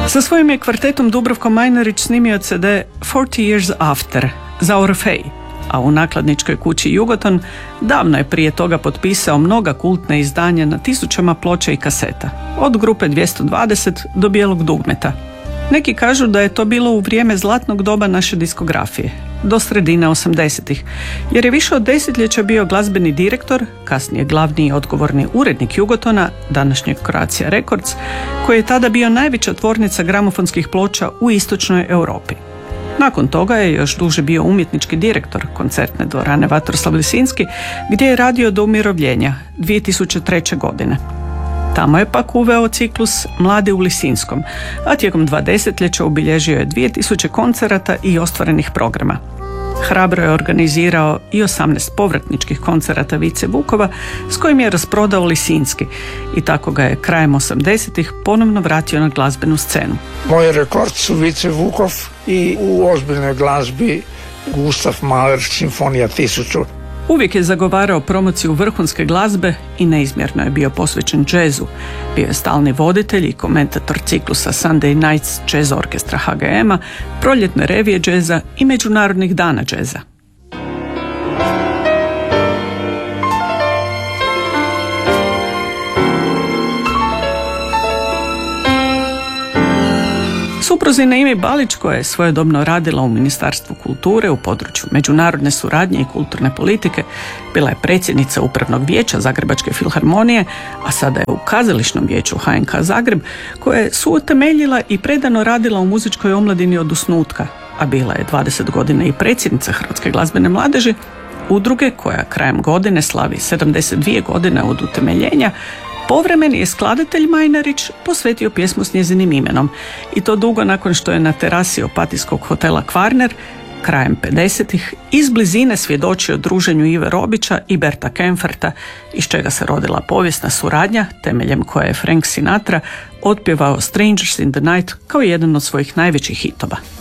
Sa svojim je kvartetom Dubravko Majnarić snimio CD 40 Years After za Orfej, a u nakladničkoj kući Jugoton davno je prije toga potpisao mnoga kultne izdanja na tisućama ploča i kaseta, od grupe 220 do Bijelog dugmeta. Neki kažu da je to bilo u vrijeme zlatnog doba naše diskografije, do sredine 80-ih, jer je više od desetljeća bio glazbeni direktor, kasnije glavni i odgovorni urednik Jugotona, današnjeg Croatia Records, koji je tada bio najveća tvornica gramofonskih ploča u istočnoj Europi. Nakon toga je još duže bio umjetnički direktor koncertne dvorane Vatroslav Lisinski, gdje je radio do umirovljenja 2003. godine. Tamo je pak uveo ciklus Mladi u Lisinskom, a tijekom 2 desetljeća obilježio je 2000 koncerata i ostvarenih programa. Hrabro je organizirao i 18 povratničkih koncerata Vice Vukova s kojim je rasprodao Lisinski i tako ga je krajem 80-ih ponovno vratio na glazbenu scenu. Moj rekord su Vice Vukov i u ozbiljnoj glazbi Gustav Mahler, Simfonija 1000. Uvijek je zagovarao promociju vrhunske glazbe i neizmjerno je bio posvećen džezu. Bio je stalni voditelj i komentator ciklusa Sunday Nights Jazz Orkestra HGM-a, proljetne revije džeza i međunarodnih dana džeza. Supruzina Imi Balić, koja je svojedobno radila u Ministarstvu kulture u području međunarodne suradnje i kulturne politike, bila je predsjednica Upravnog vijeća Zagrebačke filharmonije, a sada je u Kazališnom vijeću HNK Zagreb, koja je suutemeljila i predano radila u muzičkoj omladini od osnutka, a bila je 20 godina i predsjednica Hrvatske glazbene mladeži, udruge koja krajem godine slavi 72 godine od utemeljenja. Povremeni je skladatelj Majnarić posvetio pjesmu s njezinim imenom, i to dugo nakon što je na terasi opatijskog hotela Kvarner krajem 50-ih iz blizine svjedočio druženju Ive Robića i Berta Kempferta, iz čega se rodila povijesna suradnja temeljem koje je Frank Sinatra otpjevao Strangers in the Night kao jedan od svojih najvećih hitova.